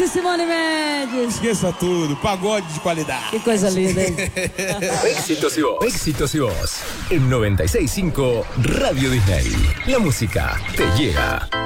Simone Mendes. Esqueça tudo, pagode de qualidade. Que coisa linda, hein? Éxitos y voz. En 96.5 Radio Disney. La música te llega.